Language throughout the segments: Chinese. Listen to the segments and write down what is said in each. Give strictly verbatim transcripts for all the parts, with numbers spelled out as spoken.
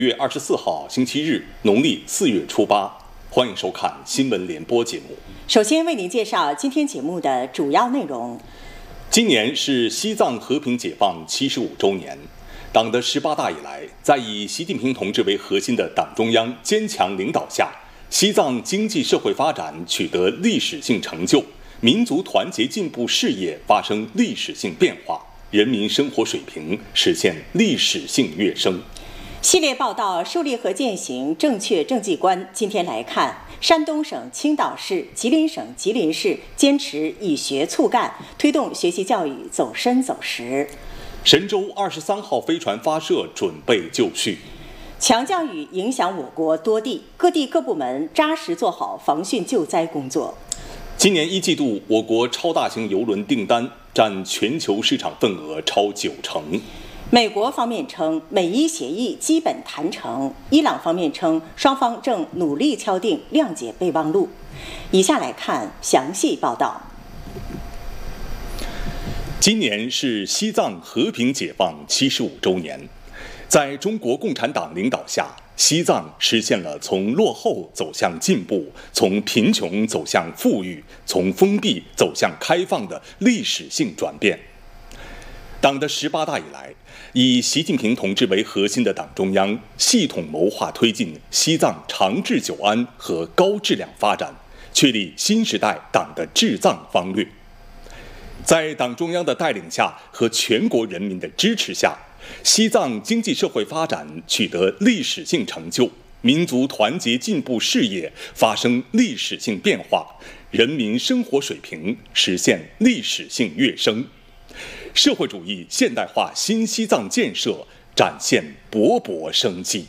月二十四号星期日，农历四月初八，欢迎收看新闻联播节目。 首先为您介绍今天节目的主要内容。 今年是西藏和平解放七十五周年，党的十八大以来，在以习近平同志为核心的党中央坚强领导下，西藏经济社会发展取得历史性成就，民族团结进步事业发生历史性变化，人民生活水平实现历史性跃升。 系列报道树立和践行正确政绩观。今天来看，山东省青岛市、吉林省吉林市坚持以学促干，推动学习教育走深走实。 神舟二十三号飞船发射准备就绪。 强降雨影响我国多地，各地各部门扎实做好防汛救灾工作。 今年一季度，我国超大型邮轮订单占全球市场份额超九成。 美国方面称美伊协议基本谈成，伊朗方面称双方正努力敲定谅解备忘录。以下来看详细报道。 今年是西藏和平解放七十五周年，在中国共产党领导下，西藏实现了从落后走向进步、从贫穷走向富裕、从封闭走向开放的历史性转变。党的十八大以来，以习近平同志为核心的党中央系统谋划推进西藏长治久安和高质量发展，确立新时代党的治藏方略。在党中央的带领下和全国人民的支持下，西藏经济社会发展取得历史性成就，民族团结进步事业发生历史性变化，人民生活水平实现历史性跃升。社会主义现代化新西藏建设展现勃勃生机。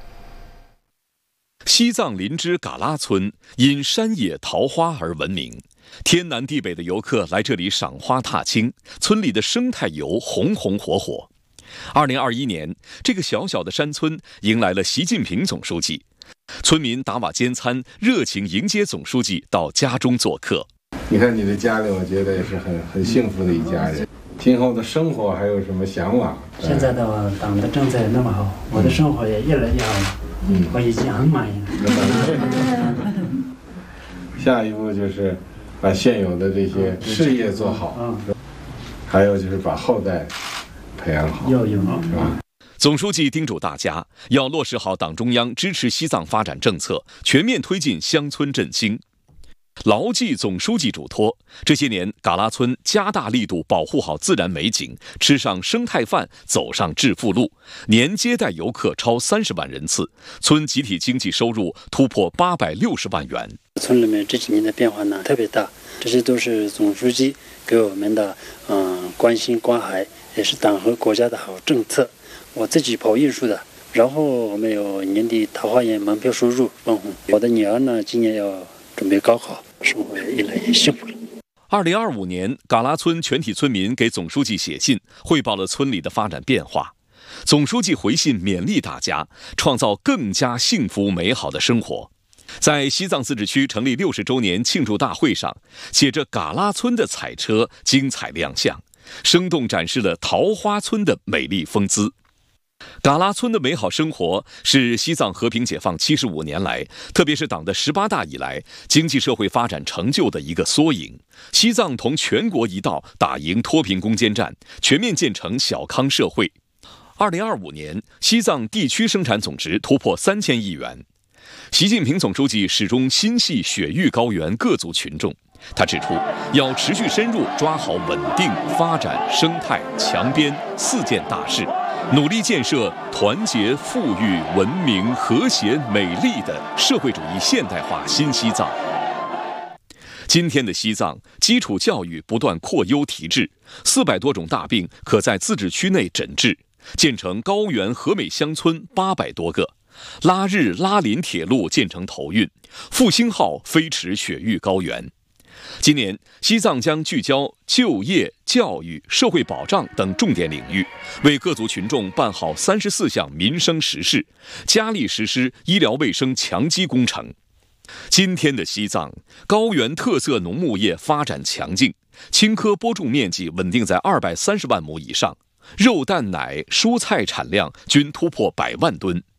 西藏林芝嘎拉村因山野桃花而闻名，天南地北的游客来这里赏花踏青，村里的生态游红红火火。二零二一年，这个小小的山村迎来了习近平总书记，村民打瓦煎餐，热情迎接总书记到家中做客。 你看你的家里，我觉得也是很很幸福的一家人。今后的生活还有什么向往？ 现在的话，党的政策也那么好，我的生活也越来越好了，嗯，我已经很满意了。 下一步就是把现有的这些事业做好，嗯，还有就是把后代培养好， 要有好， 是吧？ 总书记叮嘱大家要落实好党中央支持西藏发展政策，全面推进乡村振兴。牢记总书记嘱托，这些年嘎拉村加大力度保护好自然美景，吃上生态饭，走上致富路，年接待游客超三十万人次，村集体经济收入突破八百六十万元。 村里面这几年的变化呢特别大，这些都是总书记给我们的嗯关心关怀，也是党和国家的好政策。我自己跑艺术的，然后我们有年底桃花源门票收入分红。我的女儿呢今年要准备高考，生活也越来越幸福了。 二零二五年，嘎拉村全体村民给总书记写信，汇报了村里的发展变化。总书记回信勉励大家，创造更加幸福美好的生活。在西藏自治区成立六十周年庆祝大会上，写着嘎拉村的彩车精彩亮相，生动展示了桃花村的美丽风姿。嘎拉村的美好生活是西藏和平解放七十五年来，特别是党的十八大以来，经济社会发展成就的一个缩影。西藏同全国一道打赢脱贫攻坚战，全面建成小康社会。二零二五年，西藏地区生产总值突破三千亿元。习近平总书记始终心系雪域高原各族群众。他指出，要持续深入抓好稳定、发展、生态、强边四件大事，努力建设团结、富裕、文明、和谐、美丽的社会主义现代化新西藏。今天的西藏，基础教育不断扩优提质，四百多种大病可在自治区内诊治，建成高原和美乡村八百多个，拉日拉林铁路建成投运，复兴号飞驰雪域高原。今年，西藏将聚焦就业、教育、社会保障等重点领域，为各族群众办好三十四项民生实事，加力实施医疗卫生强基工程。今天的西藏，高原特色农牧业发展强劲，青稞播种面积稳定在二百三十万亩以上，肉蛋奶蔬菜产量均突破百万吨。